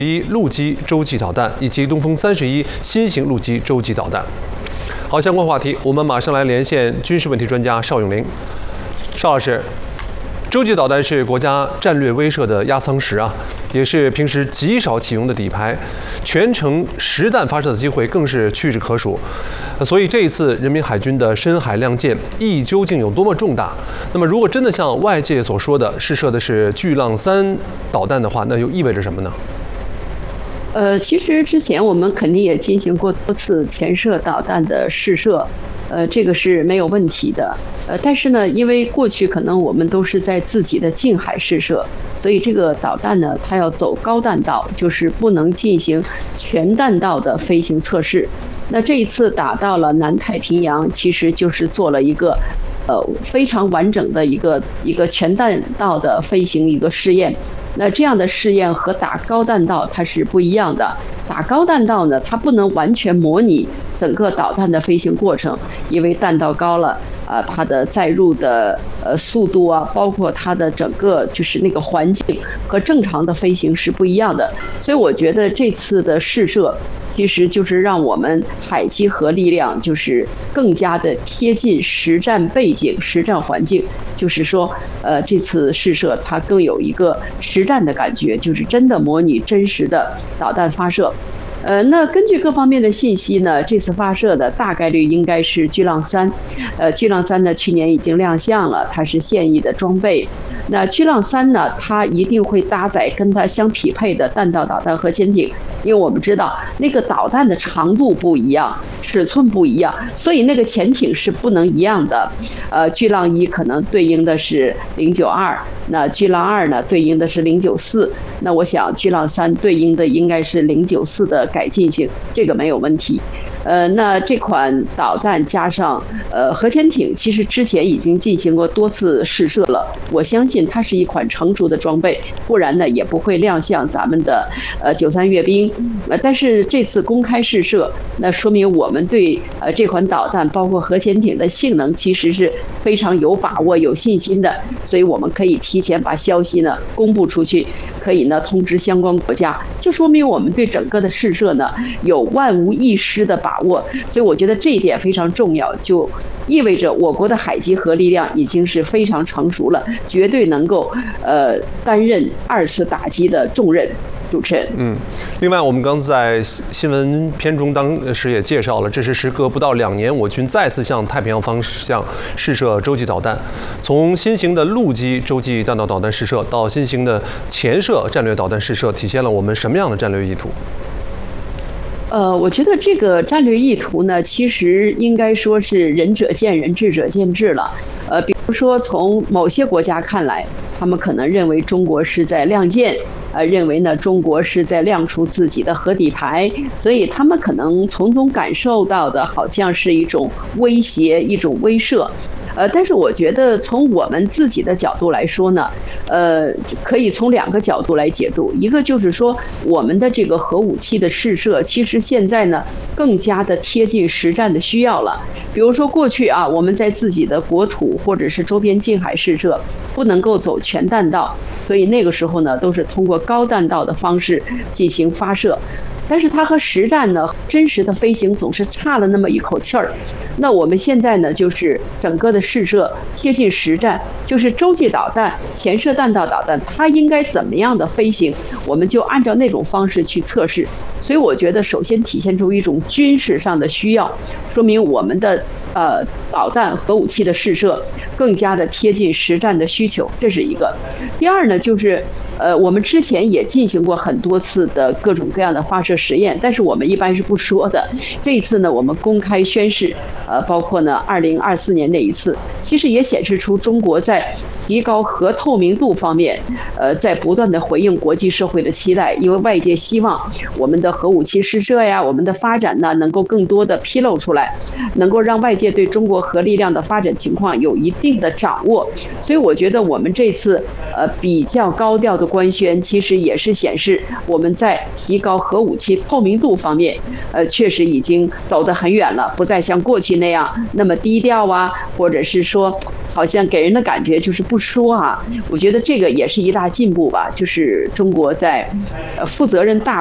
1陆基洲际导弹以及东风31新型陆基洲际导弹。好，相关话题我们马上来连线军事问题专家邵永林。邵老师，洲际导弹是国家战略威慑的压舱石啊，也是平时极少启用的底牌，全程实弹发射的机会更是屈指可数。所以这一次人民海军的深海亮剑意义究竟有多么重大？那么如果真的像外界所说的试射的是巨浪3导弹的话，那又意味着什么呢？ 其实之前我们肯定也进行过多次潜射导弹的试射，这个是没有问题的。但是呢，因为过去可能我们都是在自己的近海试射，所以这个导弹呢，它要走高弹道，就是不能进行全弹道的飞行测试。那这一次打到了南太平洋，其实就是做了一个非常完整的一个全弹道的飞行一个试验。那这样的试验和打高弹道它是不一样的。打高弹道呢，它不能完全模拟整个导弹的飞行过程，因为弹道高了，它的载入的速度啊，包括它的整个就是那个环境和正常的飞行是不一样的。所以我觉得这次的试射，其实就是让我们海基核力量就是更加的贴近实战背景、实战环境。就是说，这次试射它更有一个实战的感觉，就是真的模拟真实的导弹发射。那根据各方面的信息呢，这次发射的大概率应该是巨浪3。巨浪3呢，去年已经亮相了，它是现役的装备。那巨浪3呢，它一定会搭载跟它相匹配的弹道导弹核潜艇，因为我们知道那个导弹的长度不一样，尺寸不一样，所以那个潜艇是不能一样的。巨浪1可能对应的是092，那巨浪2呢对应的是094，那我想巨浪3对应的应该是094的改进型，这个没有问题。那这款导弹加上核潜艇，其实之前已经进行过多次试射了。我相信它是一款成熟的装备，不然呢也不会亮相咱们的93阅兵。但是这次公开试射，那说明我们对这款导弹包括核潜艇的性能其实是非常有把握、有信心的。所以我们可以提前把消息呢公布出去，可以呢通知相关国家，就说明我们对整个的试射呢有万无一失的把握。所以我觉得这一点非常重要，就意味着我国的海基核力量已经是非常成熟了，绝对能够担任2次打击的重任。主持人， 另外，我们刚在新闻片中当时也介绍了，这是时隔不到2年，我军再次向太平洋方向试射洲际导弹。从新型的陆基洲际弹道导弹试射到新型的潜射战略导弹试射，体现了我们什么样的战略意图？ 我觉得这个战略意图呢，其实应该说是仁者见仁，智者见智了。比如说从某些国家看来，他们可能认为中国是在亮剑，认为呢中国是在亮出自己的核底牌，所以他们可能从中感受到的好像是一种威胁，一种威慑。但是我觉得从我们自己的角度来说呢，可以从2个角度来解读。一个就是说，我们的这个核武器的试射，其实现在呢更加的贴近实战的需要了。比如说过去啊，我们在自己的国土或者是周边近海试射，不能够走全弹道，所以那个时候呢都是通过高弹道的方式进行发射。但是它和实战呢，真实的飞行总是差了那么一口气儿。那我们现在呢，就是整个的试射贴近实战，就是洲际导弹、潜射弹道导弹，它应该怎么样的飞行，我们就按照那种方式去测试。所以我觉得，首先体现出一种军事上的需要，说明我们的导弹核武器的试射更加的贴近实战的需求，这是一个。第二呢，就是我们之前也进行过很多次的各种各样的发射实验，但是我们一般是不说的。这一次呢，我们公开宣示，包括呢2024年那一次，其实也显示出中国在提高核透明度方面，在不断的回应国际社会的期待，因为外界希望我们的核武器试射呀，我们的发展呢，能够更多的披露出来，能够让外界对中国核力量的发展情况有一定的掌握。所以我觉得我们这次比较高调的官宣，其实也是显示我们在提高核武器透明度方面，确实已经走得很远了，不再像过去那样那么低调啊，或者是说好像给人的感觉就是不说啊。我觉得这个也是一大进步吧，就是中国在负责任大